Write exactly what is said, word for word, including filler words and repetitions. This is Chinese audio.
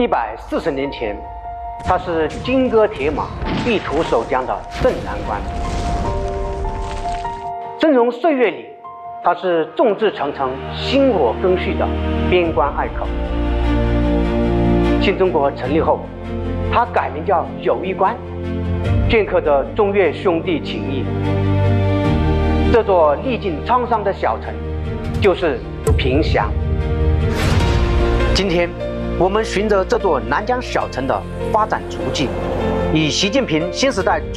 一百四十年前，他是金戈铁马、一统守疆的镇南官；峥嵘岁月里，他是众志成城、薪火更续的边关隘口。新中国成立后，他改名叫友谊关，镌刻着中越兄弟情谊。这座历尽沧桑的小城，就是凭祥。今天，我们循着这座南疆小城的发展足迹，以习近平新时代